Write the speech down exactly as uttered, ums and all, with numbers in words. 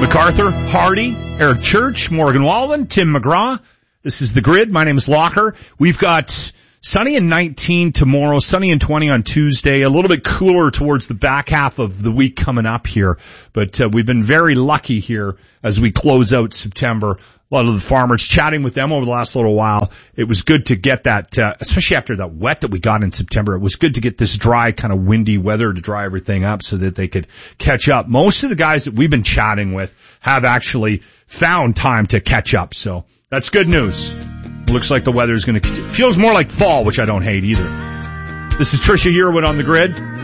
MacArthur, Hardy, Eric Church, Morgan Wallen, Tim McGraw. This is The Grid. My name is Locker. We've got sunny and nineteen tomorrow, sunny and twenty on Tuesday, a little bit cooler towards the back half of the week coming up here. But uh, we've been very lucky here as we close out September. A lot of the farmers, chatting with them over the last little while. It was good to get that, uh, especially after that wet that we got in September. It was good to get this dry, kind of windy weather to dry everything up so that they could catch up. Most of the guys that we've been chatting with have actually found time to catch up. So that's good news. Looks like the weather's going to, feels more like fall, which I don't hate either. This is Trisha Yearwood on The Grid.